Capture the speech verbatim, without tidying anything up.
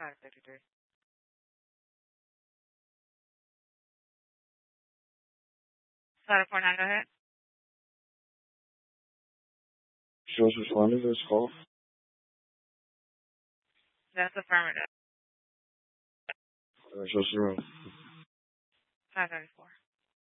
five fifty-three. seven four nine, go ahead. Just responding to this call. That's affirmative. Uh, just around. five thirty-four.